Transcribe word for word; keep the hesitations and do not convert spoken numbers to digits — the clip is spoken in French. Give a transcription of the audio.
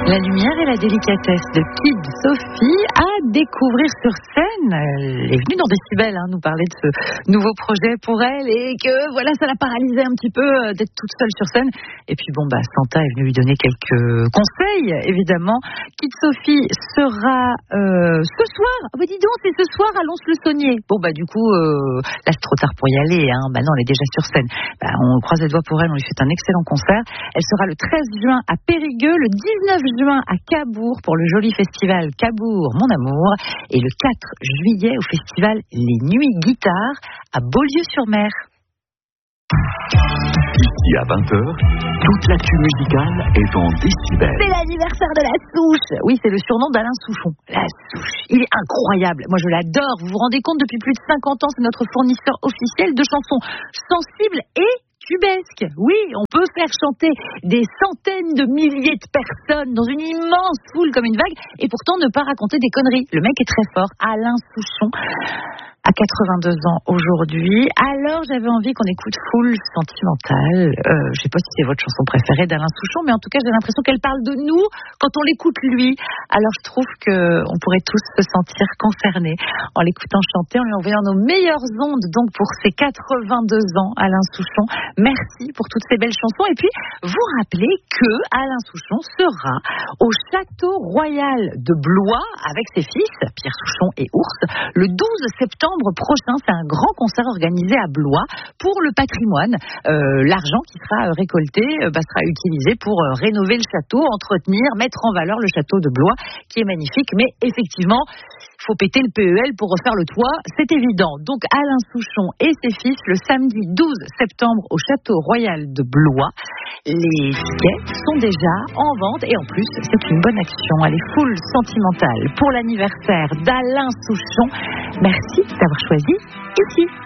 La lumière et la délicatesse de Kid Sophie à découvrir sur scène. Elle est venue dans Décibel hein, nous parler de ce nouveau projet pour elle et que voilà, ça l'a paralysée un petit peu d'être toute seule sur scène. Et puis bon, bah Santa est venue lui donner quelques conseils, évidemment. Kid Sophie sera euh, ce soir. Oh, bah dis donc, c'est ce soir à Lons-le-Saunier. Bon bah du coup, euh, là c'est trop tard pour y aller. Hein. Bah non, elle est déjà sur scène. Bah, on croise les doigts pour elle. On lui fait un excellent concert. Elle sera le treize juin à Périgueux, le dix-neuf juin à Cabourg pour le joli festival Cabourg Mon Amour et le quatre juillet au festival Les Nuits Guitare à Beaulieu-sur-Mer. Ici à vingt heures, toute l'actu musicale est en Décibel. C'est l'anniversaire de la Souche. Oui, c'est le surnom d'Alain Souchon. La Souche. Il est incroyable. Moi, je l'adore. Vous vous rendez compte, depuis plus de cinquante ans, c'est notre fournisseur officiel de chansons sensibles et tubesque. Oui, on peut faire chanter des centaines de milliers de personnes dans une immense foule comme une vague et pourtant ne pas raconter des conneries. Le mec est très fort. Alain Souchon à quatre-vingt-deux ans aujourd'hui. Alors j'avais envie qu'on écoute Foule Sentimentale. Euh, je sais pas si c'est votre chanson préférée d'Alain Souchon, mais en tout cas j'ai l'impression qu'elle parle de nous quand on l'écoute lui. Alors je trouve qu'on pourrait tous se sentir concernés en l'écoutant chanter, en lui envoyant nos meilleures ondes donc pour ses quatre-vingt-deux ans, Alain Souchon. Merci pour toutes ces belles chansons. Et puis vous rappelez que Alain Souchon sera au Château Royal de Blois avec ses fils, Pierre Souchon et Ours, le douze septembre prochain. C'est un grand concert organisé à Blois pour le patrimoine. Euh, l'argent qui sera récolté euh, bah, sera utilisé pour euh, rénover le château, entretenir, mettre en valeur le château de Blois qui est magnifique. Mais effectivement, il faut péter le P E L pour refaire le toit, c'est évident. Donc Alain Souchon et ses fils le samedi douze septembre au Château Royal de Blois. Les tickets sont déjà en vente et en plus c'est une bonne action. Elle est Foule Sentimentale pour l'anniversaire d'Alain Souchon. Merci d'avoir choisi ici.